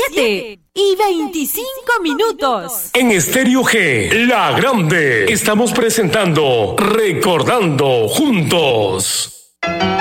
7:25. En Estéreo G, La Grande, estamos presentando Recordando Juntos.